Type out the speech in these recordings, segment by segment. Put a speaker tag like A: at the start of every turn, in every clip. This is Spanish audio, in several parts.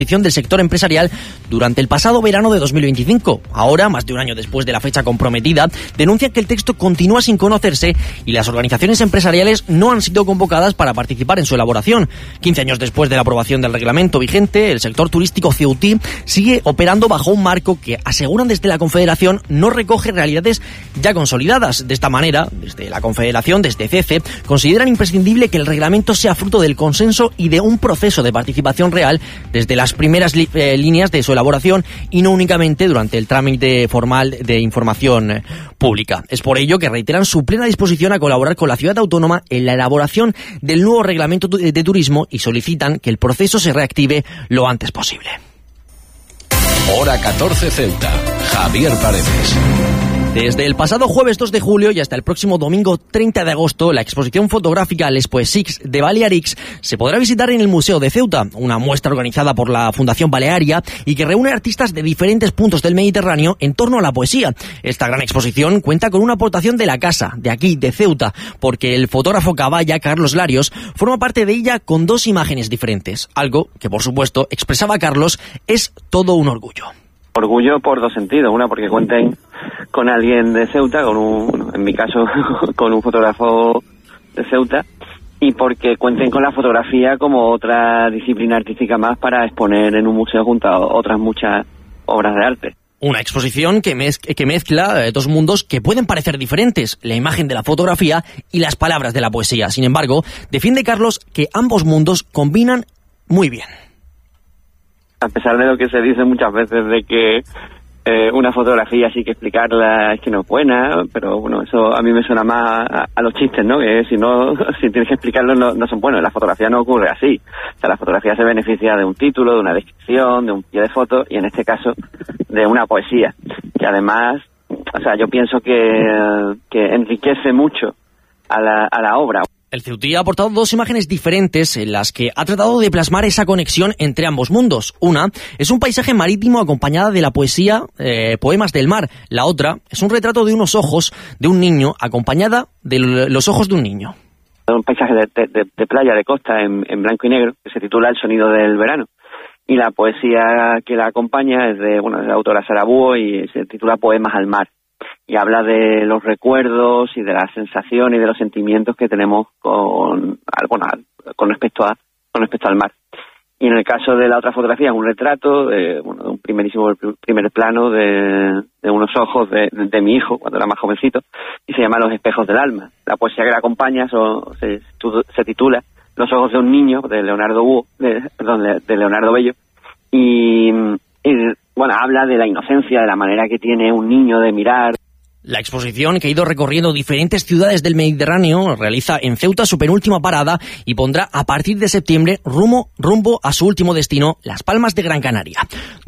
A: del sector empresarial durante el pasado verano de 2025. Ahora, más de un año después de la fecha comprometida, denuncian que el texto continúa sin conocerse y las organizaciones empresariales no han sido convocadas para participar en su elaboración. 15 años después de la aprobación del reglamento vigente, el sector turístico ceutí sigue operando bajo un marco que, aseguran desde la Confederación, no recoge realidades ya consolidadas. De esta manera, desde la Confederación, desde CECE, consideran imprescindible que el reglamento sea fruto del consenso y de un proceso de participación real desde las primeras líneas de su elaboración y no únicamente durante el trámite formal de información pública. Es por ello que reiteran su plena disposición a colaborar con la ciudad autónoma en la elaboración del nuevo reglamento de turismo y solicitan que el proceso se reactive lo antes posible.
B: Hora 14 Ceuta. Javier Paredes.
A: Desde el pasado jueves 2 de julio y hasta el próximo domingo 30 de agosto, la exposición fotográfica Les Poesics de Balearics se podrá visitar en el Museo de Ceuta, una muestra organizada por la Fundación Balearia y que reúne artistas de diferentes puntos del Mediterráneo en torno a la poesía. Esta gran exposición cuenta con una aportación de la casa, de aquí, de Ceuta, porque el fotógrafo caballa Carlos Larios forma parte de ella con 2 imágenes diferentes, algo que, por supuesto, expresaba Carlos, es todo un orgullo.
C: Orgullo por 2 sentidos. Una, porque cuenten con alguien de Ceuta, en mi caso, con un fotógrafo de Ceuta, y porque cuenten con la fotografía como otra disciplina artística más para exponer en un museo junto a otras muchas obras de arte.
A: Una exposición que mezcla 2 mundos que pueden parecer diferentes, la imagen de la fotografía y las palabras de la poesía. Sin embargo, defiende Carlos que ambos mundos combinan muy bien.
C: A pesar de lo que se dice muchas veces de que una fotografía sí que explicarla es que no es buena, pero bueno, eso a mí me suena más a los chistes, ¿no? Que si tienes que explicarlo no son buenos. La fotografía no ocurre así. O sea, la fotografía se beneficia de un título, de una descripción, de un pie de foto y en este caso de una poesía. Que además, o sea, yo pienso que enriquece mucho a la obra.
A: El ceutí ha aportado 2 imágenes diferentes en las que ha tratado de plasmar esa conexión entre ambos mundos. Una es un paisaje marítimo acompañada de la poesía Poemas del Mar. La otra es un retrato de unos ojos de un niño acompañada de los ojos de un niño.
C: Un paisaje de playa, de costa, en blanco y negro, que se titula El sonido del verano. Y la poesía que la acompaña es de la autora Sara Búho y se titula Poemas al Mar. Y habla de los recuerdos y de la sensación y de los sentimientos que tenemos con respecto al mar. Y en el caso de la otra fotografía es un retrato de un primer plano de unos ojos de mi hijo cuando era más jovencito y se llama Los espejos del alma. La poesía que la acompaña se titula Los ojos de un niño de Leonardo Bello y habla de la inocencia, de la manera que tiene un niño de mirar.
A: La exposición, que ha ido recorriendo diferentes ciudades del Mediterráneo, realiza en Ceuta su penúltima parada y pondrá a partir de septiembre rumbo a su último destino, Las Palmas de Gran Canaria.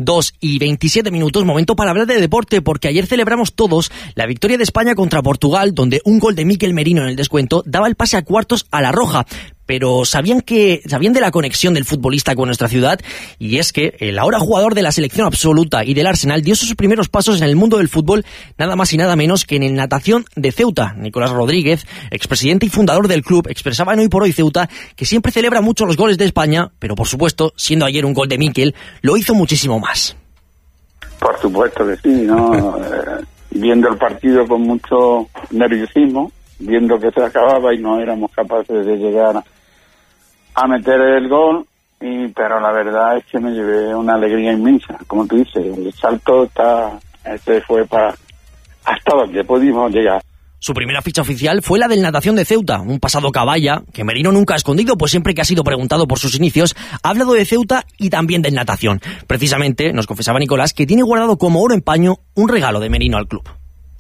A: 2:27, momento para hablar de deporte, porque ayer celebramos todos la victoria de España contra Portugal, donde un gol de Mikel Merino en el descuento daba el pase a cuartos a la Roja. Pero ¿sabían de la conexión del futbolista con nuestra ciudad? Y es que el ahora jugador de la selección absoluta y del Arsenal dio sus primeros pasos en el mundo del fútbol nada más y nada menos que en el natación de Ceuta. Nicolás Rodríguez, expresidente y fundador del club, expresaba en Hoy por Hoy Ceuta que siempre celebra mucho los goles de España, pero por supuesto, siendo ayer un gol de Mikel, lo hizo muchísimo más.
D: Por supuesto que sí, ¿no? Viendo el partido con mucho nerviosismo, viendo que se acababa y no éramos capaces de llegar a meter el gol, pero la verdad es que me llevé una alegría inmensa. Como tú dices, el salto fue hasta donde pudimos llegar.
A: Su primera ficha oficial fue la del natación de Ceuta, un pasado caballa que Merino nunca ha escondido, pues siempre que ha sido preguntado por sus inicios ha hablado de Ceuta y también del natación. Precisamente nos confesaba Nicolás que tiene guardado como oro en paño un regalo de Merino al club.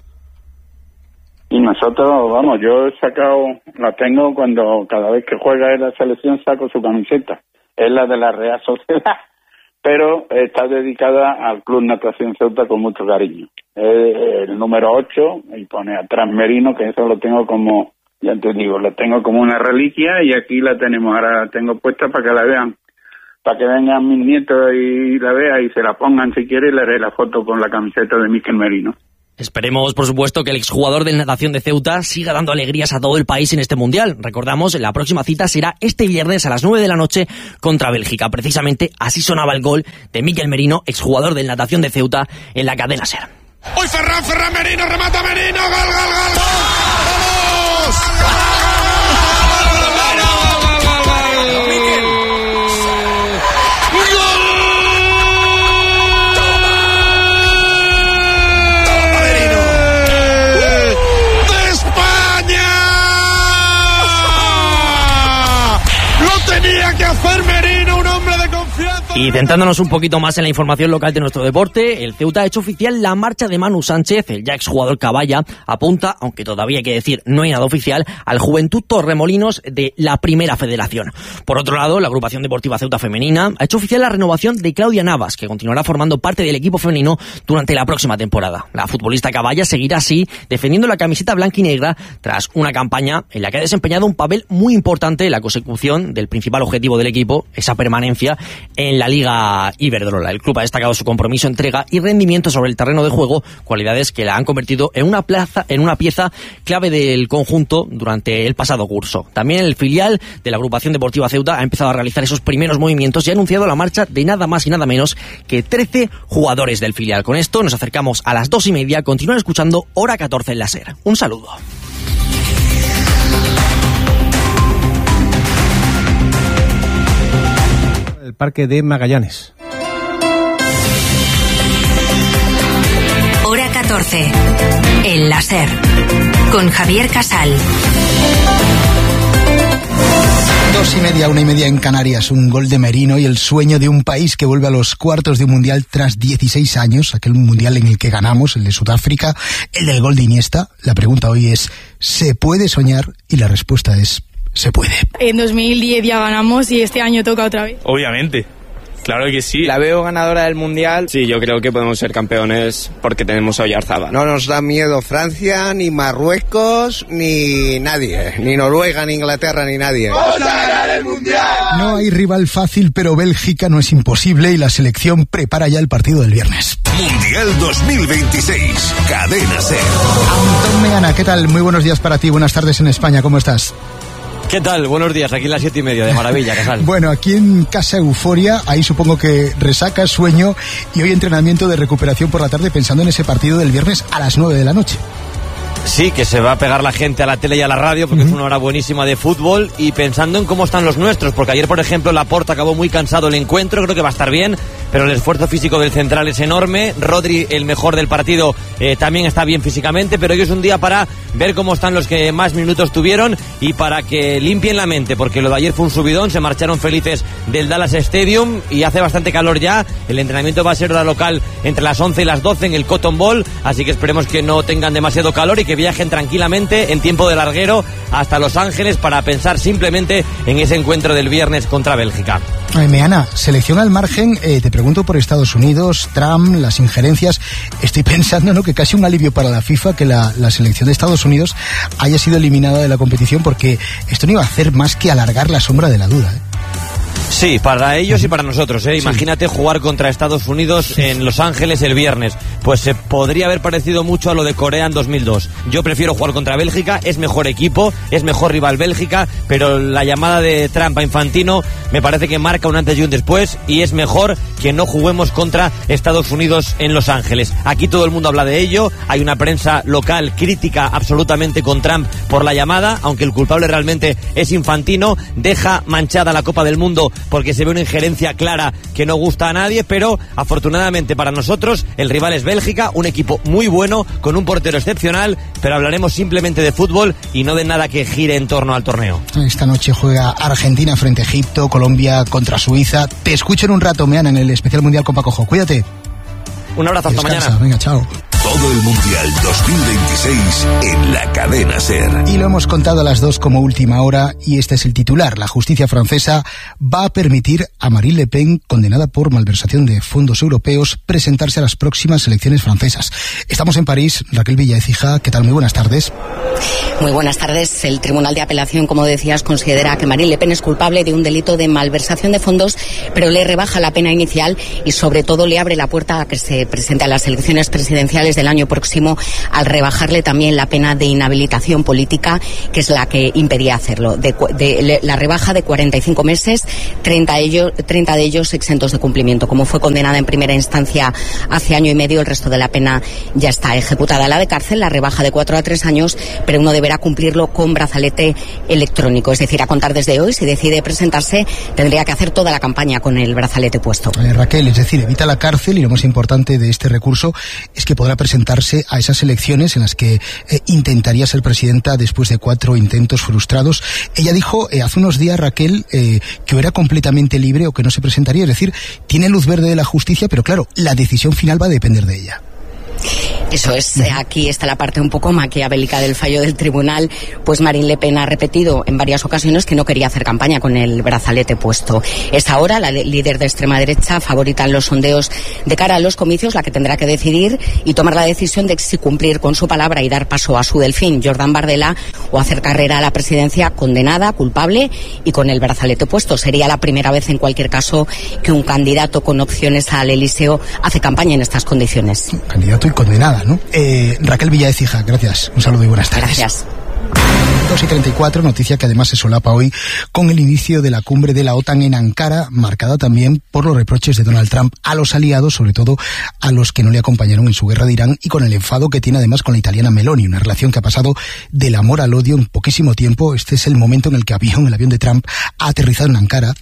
D: Y nosotros, yo la tengo cuando cada vez que juega en la selección saco su camiseta. Es la de la Real Sociedad, pero está dedicada al Club Natación Ceuta con mucho cariño. Es el número 8 y pone atrás Merino, que eso lo tengo como, ya te digo, lo tengo como una reliquia y aquí la tenemos, ahora la tengo puesta para que la vean, para que vengan mis nietos y la vean y se la pongan si quieren y le haré la foto con la camiseta de Mikel Merino.
A: Esperemos, por supuesto, que el exjugador del Natación de Ceuta siga dando alegrías a todo el país en este Mundial. Recordamos, la próxima cita será este viernes a las 9 de la noche contra Bélgica. Precisamente así sonaba el gol de Miquel Merino, exjugador del Natación de Ceuta, en la cadena SER.
E: ¡Uy, Ferran Merino, remata Merino! ¡Gol! ¡Vamos! Tenía que hacer Merino, un hombre de confianza.
A: Y centrándonos un poquito más en la información local de nuestro deporte, el Ceuta ha hecho oficial la marcha de Manu Sánchez. El ya exjugador caballa apunta, aunque todavía hay que decir no hay nada oficial, al Juventud Torremolinos de la Primera Federación. Por otro lado, la agrupación deportiva Ceuta Femenina ha hecho oficial la renovación de Claudia Navas, que continuará formando parte del equipo femenino durante la próxima temporada. La futbolista caballa seguirá así defendiendo la camiseta blanca y negra tras una campaña en la que ha desempeñado un papel muy importante en la consecución del principal objetivo del equipo, esa permanencia en la Liga Iberdrola. El club ha destacado su compromiso, entrega y rendimiento sobre el terreno de juego, cualidades que la han convertido en una pieza clave del conjunto durante el pasado curso. También el filial de la agrupación deportiva Ceuta ha empezado a realizar esos primeros movimientos y ha anunciado la marcha de nada más y nada menos que 13 jugadores del filial. Con esto nos acercamos a las 2:30. Continúan escuchando Hora 14 en la SER. Un saludo.
F: El Parque de Magallanes.
G: Hora 14 en la SER con Javier Casal.
H: 2:30, 1:30 en Canarias, un gol de Merino y el sueño de un país que vuelve a los cuartos de un mundial tras 16 años, aquel mundial en el que ganamos, el de Sudáfrica, el del gol de Iniesta. La pregunta hoy es, ¿se puede soñar? Y la respuesta es, se puede.
I: En 2010 ya ganamos y este año toca otra vez.
J: Obviamente. Claro que sí.
K: La veo ganadora del Mundial. Sí, yo creo que podemos ser campeones porque tenemos a Oyarzábal.
L: No nos da miedo Francia, ni Marruecos, ni nadie. Ni Noruega, ni Inglaterra, ni nadie.
H: ¡Vamos a ganar el Mundial! No hay rival fácil, pero Bélgica no es imposible y la selección prepara ya el partido del viernes.
M: Mundial 2026, Cadena SER.
H: Antón Meana, ¿qué tal? Muy buenos días para ti, buenas tardes en España, ¿cómo estás?
N: ¿Qué tal? Buenos días, aquí en las 7:30, de maravilla, Casal.
H: Bueno, aquí en casa euforia, ahí supongo que resaca, sueño y hoy entrenamiento de recuperación por la tarde pensando en ese partido del viernes a las 9 de la noche.
N: Sí, que se va a pegar la gente a la tele y a la radio porque es una hora buenísima de fútbol y pensando en cómo están los nuestros, porque ayer, por ejemplo, Laporta acabó muy cansado el encuentro, creo que va a estar bien, pero el esfuerzo físico del central es enorme. Rodri, el mejor del partido, también está bien físicamente, pero hoy es un día para ver cómo están los que más minutos tuvieron y para que limpien la mente, porque lo de ayer fue un subidón, se marcharon felices del Dallas Stadium y hace bastante calor ya. El entrenamiento va a ser hora local entre las 11 y las 12 en el Cotton Bowl, así que esperemos que no tengan demasiado calor y que viajen tranquilamente en tiempo de larguero hasta Los Ángeles para pensar simplemente en ese encuentro del viernes contra Bélgica.
H: Meana, selección al margen, te pregunto por Estados Unidos, Trump, las injerencias. Estoy pensando, ¿no?, que casi un alivio para la FIFA que la selección de Estados Unidos haya sido eliminada de la competición, porque esto no iba a hacer más que alargar la sombra de la duda, ¿eh?
N: Sí, para ellos y para nosotros, ¿eh? Sí. Imagínate jugar contra Estados Unidos en Los Ángeles el viernes. Pues se podría haber parecido mucho a lo de Corea en 2002. Yo prefiero jugar contra Bélgica, es mejor equipo, es mejor rival Bélgica, pero la llamada de Trump a Infantino me parece que marca un antes y un después y es mejor que no juguemos contra Estados Unidos en Los Ángeles. Aquí todo el mundo habla de ello, hay una prensa local crítica absolutamente con Trump por la llamada, aunque el culpable realmente es Infantino, deja manchada la Copa del Mundo porque se ve una injerencia clara que no gusta a nadie, pero afortunadamente para nosotros el rival es Bélgica, un equipo muy bueno, con un portero excepcional, pero hablaremos simplemente de fútbol y no de nada que gire en torno al torneo.
H: Esta noche juega Argentina frente a Egipto, Colombia contra Suiza. Te escucho en un rato, Meana, en el especial Mundial con Pacojo. Cuídate.
N: Un abrazo, hasta mañana.
H: Venga, chao.
M: Todo el Mundial 2026 en la Cadena SER.
H: Y lo hemos contado a las 2 como última hora, y este es el titular. La justicia francesa va a permitir a Marine Le Pen, condenada por malversación de fondos europeos, presentarse a las próximas elecciones francesas. Estamos en París. Raquel Villaécija, ¿qué tal? Muy buenas tardes.
O: Muy buenas tardes. El Tribunal de Apelación, como decías, considera que Marine Le Pen es culpable de un delito de malversación de fondos, pero le rebaja la pena inicial y sobre todo le abre la puerta a que se presente a las elecciones presidenciales del del año próximo al rebajarle también la pena de inhabilitación política, que es la que impedía hacerlo. La rebaja de 45 meses, 30 de ellos exentos de cumplimiento. Como fue condenada en primera instancia hace año y medio, el resto de la pena ya está ejecutada. La de cárcel, la rebaja de 4 a 3 años, pero uno deberá cumplirlo con brazalete electrónico. Es decir, a contar desde hoy, si decide presentarse, tendría que hacer toda la campaña con el brazalete puesto.
H: Raquel, es decir, evita la cárcel, y lo más importante de este recurso es que podrá presentarse a esas elecciones en las que intentaría ser presidenta después de 4 intentos frustrados. Ella dijo hace unos días, Raquel, que era completamente libre o que no se presentaría. Es decir, tiene luz verde de la justicia, pero claro, la decisión final va a depender de ella.
O: Eso es, aquí está la parte un poco maquiavélica del fallo del tribunal, pues Marine Le Pen ha repetido en varias ocasiones que no quería hacer campaña con el brazalete puesto. Es ahora la líder de extrema derecha, favorita en los sondeos de cara a los comicios, la que tendrá que decidir y tomar la decisión de si cumplir con su palabra y dar paso a su delfín, Jordan Bardella, o hacer carrera a la presidencia condenada, culpable y con el brazalete puesto. Sería la primera vez, en cualquier caso, que un candidato con opciones al Elíseo hace campaña en estas condiciones.
H: Candidato y condenada, ¿no? Raquel Villaécija, gracias. Un saludo y buenas tardes.
O: Gracias.
H: 2:34, noticia que además se solapa hoy con el inicio de la cumbre de la OTAN en Ankara, marcada también por los reproches de Donald Trump a los aliados, sobre todo a los que no le acompañaron en su guerra de Irán, y con el enfado que tiene además con la italiana Meloni, una relación que ha pasado del amor al odio en poquísimo tiempo. Este es el momento en el que el avión de Trump ha aterrizado en Ankara.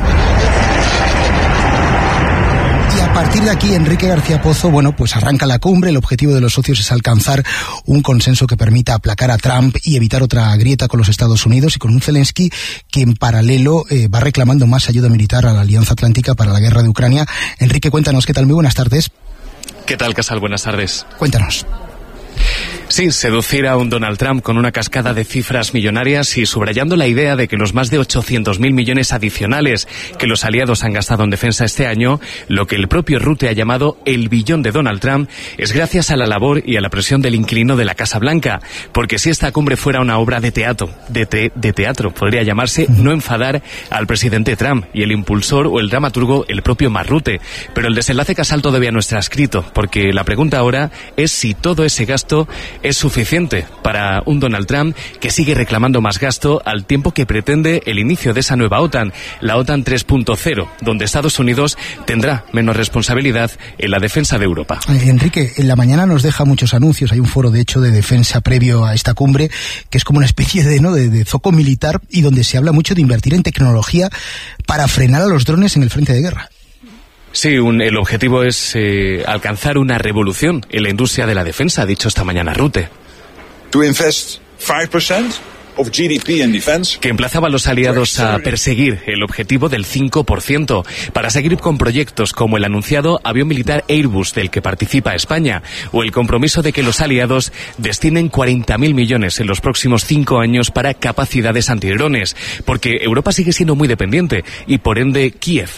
H: A partir de aquí, Enrique García Pozo, pues arranca la cumbre. El objetivo de los socios es alcanzar un consenso que permita aplacar a Trump y evitar otra grieta con los Estados Unidos, y con un Zelensky que en paralelo va reclamando más ayuda militar a la Alianza Atlántica para la guerra de Ucrania. Enrique, cuéntanos, ¿qué tal? Muy buenas tardes.
J: ¿Qué tal, Casal? Buenas tardes.
H: Cuéntanos.
J: Sí, seducir a un Donald Trump con una cascada de cifras millonarias y subrayando la idea de que los más de 800.000 millones adicionales que los aliados han gastado en defensa este año, lo que el propio Rutte ha llamado el billón de Donald Trump, es gracias a la labor y a la presión del inquilino de la Casa Blanca. Porque si esta cumbre fuera una obra de teatro, podría llamarse No enfadar al presidente Trump, y el impulsor o el dramaturgo el propio Mark Rutte. Pero el desenlace, Casal, todavía no está escrito, porque la pregunta ahora es si todo ese gasto es suficiente para un Donald Trump que sigue reclamando más gasto al tiempo que pretende el inicio de esa nueva OTAN, la OTAN 3.0, donde Estados Unidos tendrá menos responsabilidad en la defensa de Europa.
H: Enrique, en la mañana nos deja muchos anuncios. Hay un foro, de hecho, de defensa previo a esta cumbre, que es como una especie de zoco militar, y donde se habla mucho de invertir en tecnología para frenar a los drones en el frente de guerra.
J: Sí, el objetivo es alcanzar una revolución en la industria de la defensa, ha dicho esta mañana Rutte.
P: To invest 5% of GDP in defense.
J: Que emplazaba a los aliados a perseguir el objetivo del 5%, para seguir con proyectos como el anunciado avión militar Airbus, del que participa España, o el compromiso de que los aliados destinen 40.000 millones en los próximos 5 años para capacidades antidrones, porque Europa sigue siendo muy dependiente, y por ende Kiev.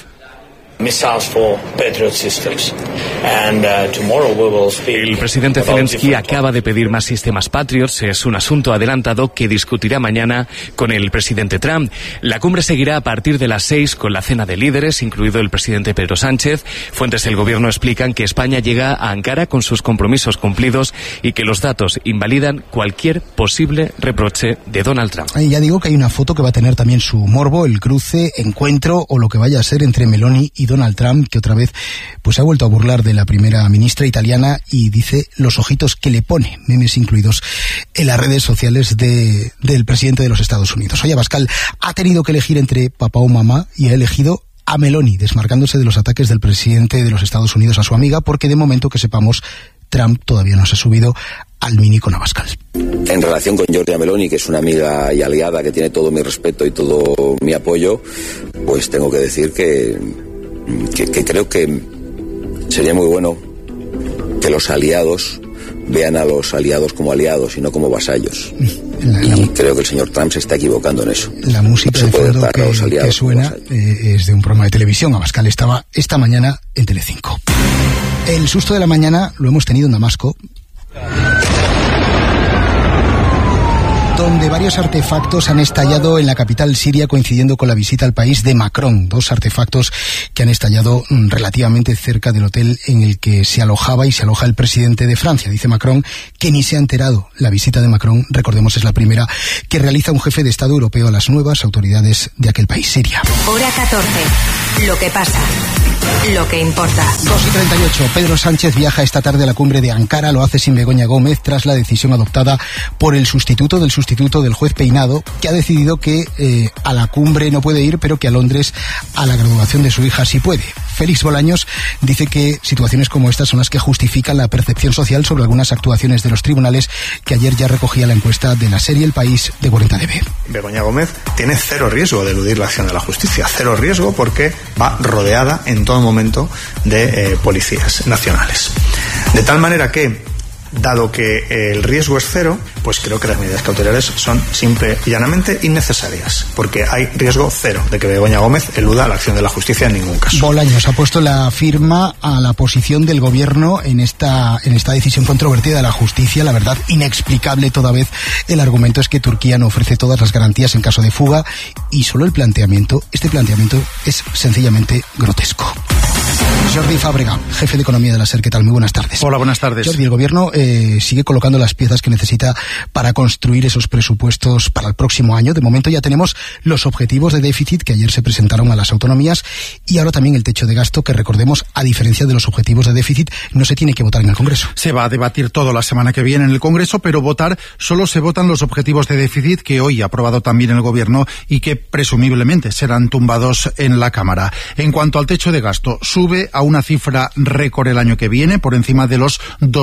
J: El presidente Zelensky acaba de pedir más sistemas Patriots. Es un asunto adelantado que discutirá mañana con el presidente Trump. La cumbre seguirá a partir de las 6 con la cena de líderes, incluido el presidente Pedro Sánchez. Fuentes del gobierno explican que España llega a Ankara con sus compromisos cumplidos y que los datos invalidan cualquier posible reproche de Donald Trump.
H: Ya digo que hay una foto que va a tener también su morbo, el cruce, encuentro o lo que vaya a ser entre Meloni y Donald Trump, que otra vez ha vuelto a burlar de la primera ministra italiana, y dice los ojitos que le pone, memes incluidos en las redes sociales del presidente de los Estados Unidos. Oye, Abascal ha tenido que elegir entre papá o mamá, y ha elegido a Meloni, desmarcándose de los ataques del presidente de los Estados Unidos a su amiga, porque de momento que sepamos, Trump todavía no se ha subido al Mini con Abascal.
Q: En relación con Giorgia Meloni, que es una amiga y aliada que tiene todo mi respeto y todo mi apoyo, pues tengo que decir que creo que sería muy bueno que los aliados vean a los aliados como aliados y no como vasallos. Y creo que el señor Trump se está equivocando en eso.
H: La música de fondo que suena es de un programa de televisión. Abascal estaba esta mañana en Telecinco. El susto de la mañana lo hemos tenido en Damasco. donde varios artefactos han estallado en la capital siria coincidiendo con la visita al país de Macron. 2 artefactos que han estallado relativamente cerca del hotel en el que se alojaba y se aloja el presidente de Francia. Dice Macron que ni se ha enterado. La visita de Macron, recordemos, es la primera que realiza un jefe de Estado europeo a las nuevas autoridades de aquel país, Siria.
G: Hora 14. Lo que pasa. Lo que importa.
H: 2:38. Pedro Sánchez viaja esta tarde a la cumbre de Ankara. Lo hace sin Begoña Gómez tras la decisión adoptada por el sustituto del juez Peinado, que ha decidido que a la cumbre no puede ir, pero que a Londres a la graduación de su hija sí puede. Félix Bolaños dice que situaciones como estas son las que justifican la percepción social sobre algunas actuaciones de los tribunales, que ayer ya recogía la encuesta de la serie El País de 40DB.
R: Begoña Gómez tiene 0 riesgo de eludir la acción de la justicia, 0 riesgo porque va rodeada en todo momento de policías nacionales. De tal manera que, dado que el riesgo es 0, pues creo que las medidas cautelares son simple y llanamente innecesarias, porque hay riesgo 0 de que Begoña Gómez eluda la acción de la justicia en ningún caso.
H: Bolaños ha puesto la firma a la posición del gobierno en esta decisión controvertida de la justicia. La verdad, inexplicable toda vez. El argumento es que Turquía no ofrece todas las garantías en caso de fuga, y solo este planteamiento es sencillamente grotesco. Jordi Fábrega, jefe de Economía de la SER, ¿qué tal? Muy buenas tardes.
S: Hola, buenas tardes.
H: Jordi, el gobierno sigue colocando las piezas que necesita para construir esos presupuestos para el próximo año. De momento ya tenemos los objetivos de déficit que ayer se presentaron a las autonomías, y ahora también el techo de gasto, que, recordemos, a diferencia de los objetivos de déficit, no se tiene que votar en el Congreso.
S: Se va a debatir todo la semana que viene en el Congreso, pero solo se votan los objetivos de déficit que hoy ha aprobado también el gobierno y que presumiblemente serán tumbados en la Cámara. En cuanto al techo de gasto, sube a una cifra récord el año que viene, por encima de los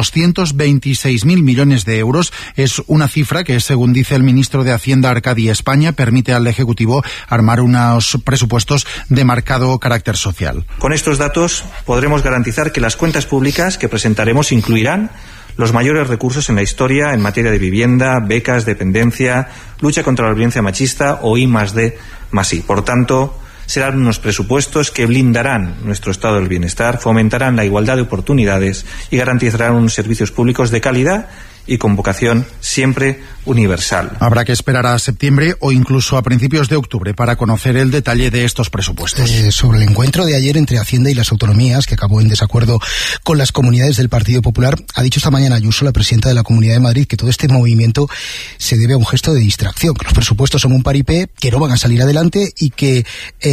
S: 226.000 millones de euros. Es una cifra que, según dice el ministro de Hacienda, Arcadi España, permite al Ejecutivo armar unos presupuestos de marcado carácter social.
T: Con estos datos podremos garantizar que las cuentas públicas que presentaremos incluirán los mayores recursos en la historia en materia de vivienda, becas, dependencia, lucha contra la violencia machista o I+D+I. Por tanto, serán unos presupuestos que blindarán nuestro estado del bienestar, fomentarán la igualdad de oportunidades y garantizarán unos servicios públicos de calidad y con vocación siempre universal.
S: Habrá que esperar a septiembre o incluso a principios de octubre para conocer el detalle de estos presupuestos.
H: Sobre el encuentro de ayer entre Hacienda y las autonomías, que acabó en desacuerdo con las comunidades del Partido Popular, ha dicho esta mañana Ayuso, la presidenta de la Comunidad de Madrid, que todo este movimiento se debe a un gesto de distracción, que los presupuestos son un paripé, que no van a salir adelante y que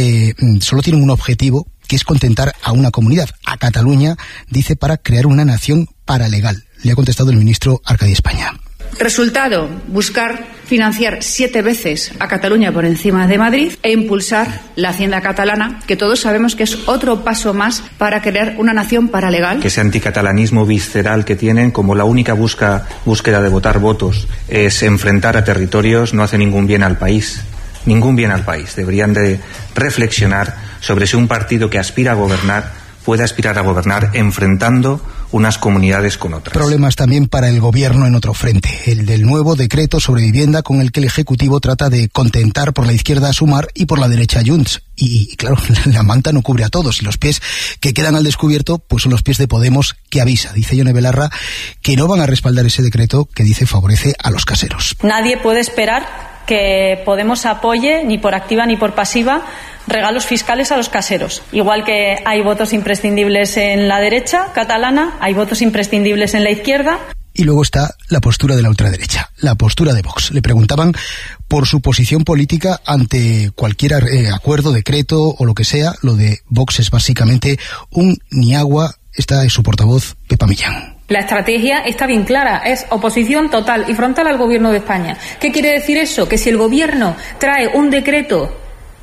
H: solo tienen un objetivo, que es contentar a una comunidad, a Cataluña, dice, para crear una nación paralegal. Le ha contestado el ministro Arcadi España.
U: Resultado, buscar financiar 7 veces a Cataluña por encima de Madrid e impulsar la Hacienda catalana, que todos sabemos que es otro paso más para crear una nación paralegal.
T: Que ese anticatalanismo visceral que tienen, como la única búsqueda de votar votos es enfrentar a territorios, no hace ningún bien al país. Ningún bien al país. Deberían de reflexionar sobre si un partido que aspira a gobernar puede aspirar a gobernar enfrentando unas comunidades con otras.
H: Problemas también para el gobierno en otro frente, el del nuevo decreto sobre vivienda, con el que el Ejecutivo trata de contentar por la izquierda a Sumar y por la derecha a Junts. Y claro, la manta no cubre a todos, y los pies que quedan al descubierto pues son los pies de Podemos, que avisa, dice Ione Belarra, que no van a respaldar ese decreto que dice favorece a los caseros.
V: Nadie puede esperar que Podemos apoye, ni por activa ni por pasiva, regalos fiscales a los caseros. Igual que hay votos imprescindibles en la derecha catalana, hay votos imprescindibles en la izquierda.
H: Y luego está la postura de la ultraderecha, la postura de Vox. Le preguntaban por su posición política ante cualquier acuerdo, decreto o lo que sea. Lo de Vox es básicamente un ni agua. Esta es su portavoz, Pepa Millán.
V: La estrategia está bien clara, es oposición total y frontal al gobierno de España. ¿Qué quiere decir eso? Que si el gobierno trae un decreto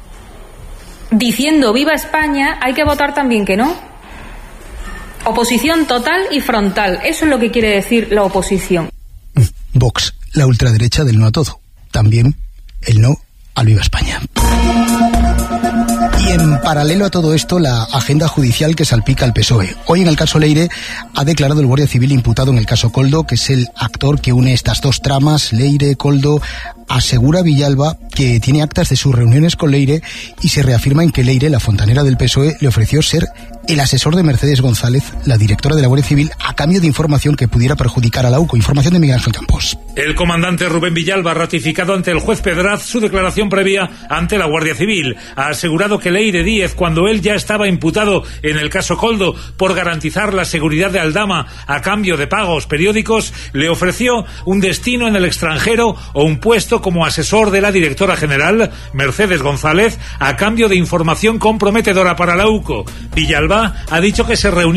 V: diciendo viva España, hay que votar también que no. Oposición total y frontal, eso es lo que quiere decir la oposición.
H: Vox, la ultraderecha del no a todo, también el no al viva España. Y en paralelo a todo esto, la agenda judicial que salpica al PSOE. Hoy en el caso Leire ha declarado el guardia civil imputado en el caso Koldo, que es el actor que une estas dos tramas, Leire, Koldo, asegura Villalba que tiene actas de sus reuniones con Leire y se reafirma en que Leire, la fontanera del PSOE, le ofreció ser el asesor de Mercedes González, la directora de la Guardia Civil, a cambio de información que pudiera perjudicar a la UCO. Información de Miguel Ángel Campos.
B: El comandante Rubén Villalba ha ratificado ante el juez Pedraz su declaración previa ante la Guardia Civil. Ha asegurado que Leire Díez, cuando él ya estaba imputado en el caso Coldo por garantizar la seguridad de Aldama a cambio de pagos periódicos, le ofreció un destino en el extranjero o un puesto como asesor de la directora general, Mercedes González, a cambio de información comprometedora para la UCO. Villalba ha dicho que se reunió